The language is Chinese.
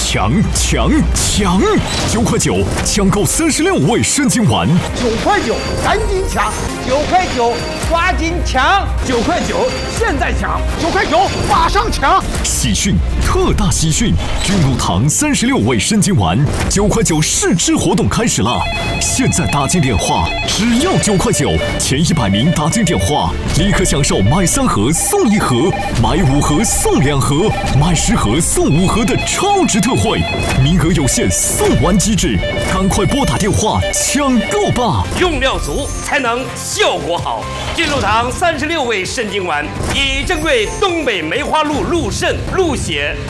抢！9块9抢购36味生津丸 ，9块9赶紧抢，9块9抓紧抢，9块9现在抢，9块9马上抢！ 喜讯，特大喜讯！君乳堂36味生津丸9块9试吃活动开始了，现在打进电话只要9块9，前100名打进电话立刻享受买3盒送1盒，买5盒送2盒，买10盒送5盒的超值特惠，名额有限，送完即止，赶快拨打电话抢购吧！ 用料足才能效果好。君乳堂36味生津丸，以珍贵东北梅花鹿鹿肾、鹿血